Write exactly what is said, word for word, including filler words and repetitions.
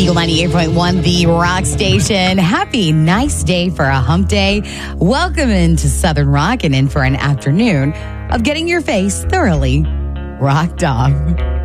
Eagle ninety-eight point one, the rock station. Happy nice day for a hump day. Welcome into Southern Rock and in for an afternoon of getting your face thoroughly rocked off.